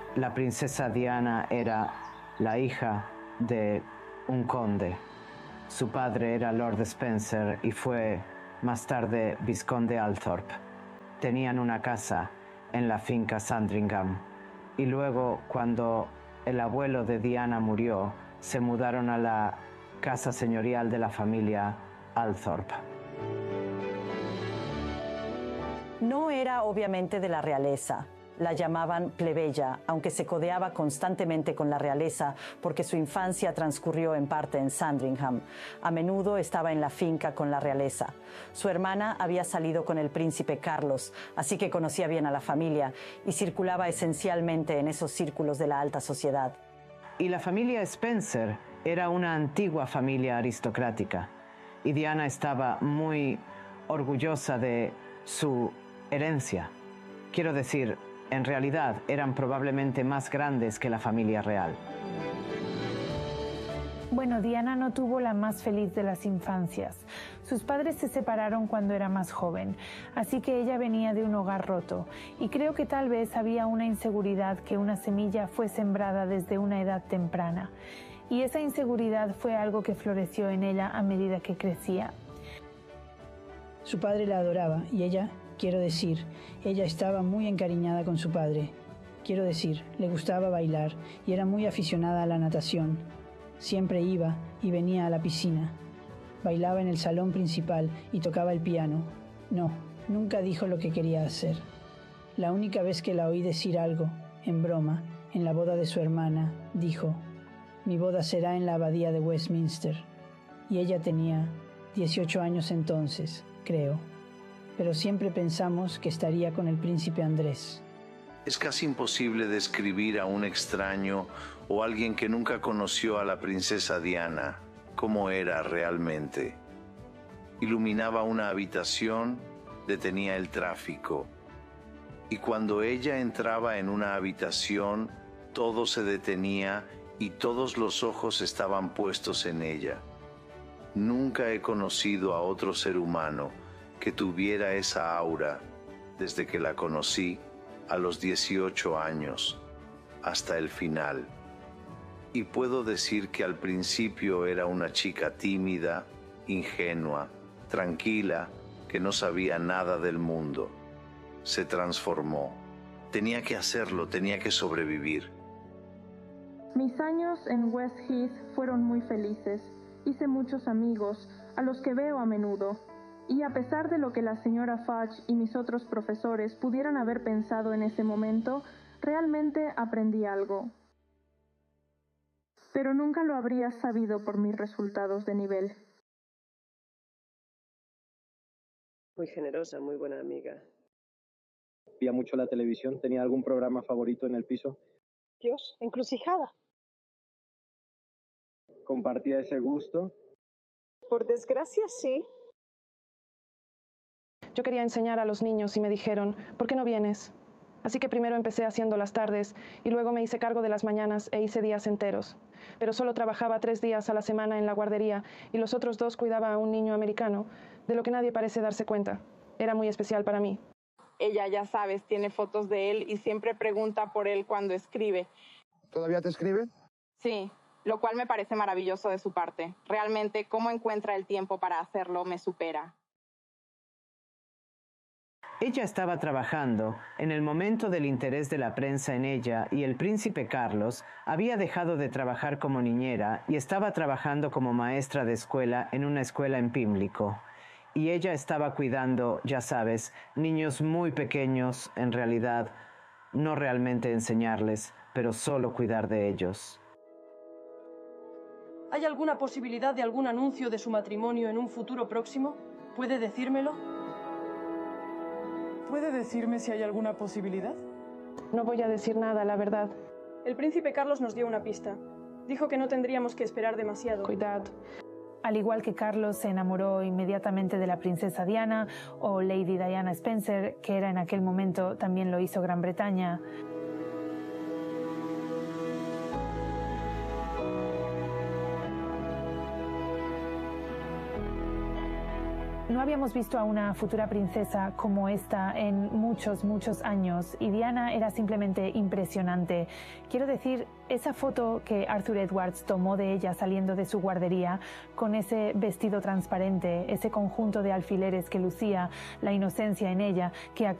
La princesa Diana era la hija de un conde. Su padre era Lord Spencer y fue más tarde vizconde Althorp. Tenían una casa en la finca Sandringham y luego, cuando el abuelo de Diana murió, se mudaron a la casa señorial de la familia Althorp. No era obviamente de la realeza. La llamaban plebeya, aunque se codeaba constantemente con la realeza porque su infancia transcurrió en parte en Sandringham. A menudo estaba en la finca con la realeza. Su hermana había salido con el príncipe Carlos, así que conocía bien a la familia y circulaba esencialmente en esos círculos de la alta sociedad. Y la familia Spencer era una antigua familia aristocrática, y Diana estaba muy orgullosa de su herencia. Quiero decir, en realidad eran probablemente más grandes que la familia real. Bueno, Diana no tuvo la más feliz de las infancias. Sus padres se separaron cuando era más joven, así que ella venía de un hogar roto, y creo que tal vez había una inseguridad que una semilla fue sembrada desde una edad temprana, y esa inseguridad fue algo que floreció en ella a medida que crecía. Su padre la adoraba y ella estaba muy encariñada con su padre. Quiero decir, le gustaba bailar y era muy aficionada a la natación. Siempre iba y venía a la piscina. Bailaba en el salón principal y tocaba el piano. No, nunca dijo lo que quería hacer. La única vez que la oí decir algo, en broma, en la boda de su hermana, dijo: «Mi boda será en la abadía de Westminster». Y ella tenía 18 años entonces, creo. Pero siempre pensamos que estaría con el príncipe Andrés. Es casi imposible describir a un extraño o alguien que nunca conoció a la princesa Diana cómo era realmente. Iluminaba una habitación, detenía el tráfico. Y cuando ella entraba en una habitación, todo se detenía y todos los ojos estaban puestos en ella. Nunca he conocido a otro ser humano que tuviera esa aura desde que la conocí a los 18 años hasta el final. Y puedo decir que al principio era una chica tímida, ingenua, tranquila, que no sabía nada del mundo. Se transformó. Tenía que hacerlo, tenía que sobrevivir. Mis años en West Heath fueron muy felices. Hice muchos amigos, a los que veo a menudo. Y a pesar de lo que la señora Fudge y mis otros profesores pudieran haber pensado en ese momento, realmente aprendí algo. Pero nunca lo habría sabido por mis resultados de nivel. Muy generosa, muy buena amiga. Veía mucho la televisión. ¿Tenía algún programa favorito en el piso? Dios, Encrucijada. ¿Compartía ese gusto? Por desgracia, sí. Yo quería enseñar a los niños y me dijeron, ¿por qué no vienes? Así que primero empecé haciendo las tardes y luego me hice cargo de las mañanas e hice días enteros. Pero solo trabajaba 3 días a la semana en la guardería y los otros 2 cuidaba a un niño americano, de lo que nadie parece darse cuenta. Era muy especial para mí. Ella, ya sabes, tiene fotos de él y siempre pregunta por él cuando escribe. ¿Todavía te escribe? Sí, lo cual me parece maravilloso de su parte. Realmente, cómo encuentra el tiempo para hacerlo me supera. Ella estaba trabajando en el momento del interés de la prensa en ella y el príncipe Carlos había dejado de trabajar como niñera y estaba trabajando como maestra de escuela en una escuela en Pimlico. Y ella estaba cuidando, ya sabes, niños muy pequeños, en realidad, no realmente enseñarles, pero solo cuidar de ellos. ¿Hay alguna posibilidad de algún anuncio de su matrimonio en un futuro próximo? ¿Puede decírmelo? ¿Puede decirme si hay alguna posibilidad? No voy a decir nada, la verdad. El príncipe Carlos nos dio una pista. Dijo que no tendríamos que esperar demasiado. Cuidado. Al igual que Carlos se enamoró inmediatamente de la princesa Diana o Lady Diana Spencer, que era en aquel momento también lo hizo Gran Bretaña. No habíamos visto a una futura princesa como esta en muchos, muchos años y Diana era simplemente impresionante. Quiero decir, esa foto que Arthur Edwards tomó de ella saliendo de su guardería con ese vestido transparente, ese conjunto de alfileres que lucía la inocencia en ella, que